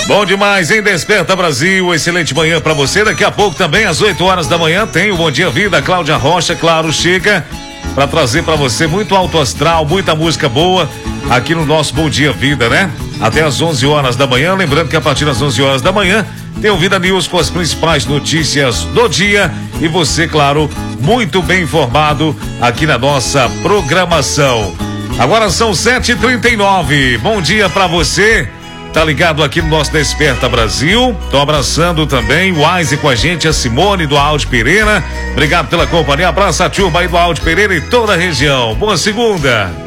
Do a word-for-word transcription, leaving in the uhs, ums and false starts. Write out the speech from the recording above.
Bom demais, hein? Desperta Brasil, excelente manhã pra você. Daqui a pouco também, às oito horas da manhã, tem o Bom Dia Vida. Cláudia Rocha, claro, chega pra trazer pra você muito alto astral, muita música boa aqui no nosso Bom Dia Vida, né? Até às onze horas da manhã. Lembrando que a partir das onze horas da manhã tem o Vida News com as principais notícias do dia. E você, claro, muito bem informado aqui na nossa programação. Agora são sete e trinta e nove. Bom dia pra você. Tá ligado aqui no nosso Desperta Brasil. Tô abraçando também o Wise com a gente, a Simone do Alde Pereira. Obrigado pela companhia. Abraço a turma aí do Alde Pereira e toda a região. Boa segunda.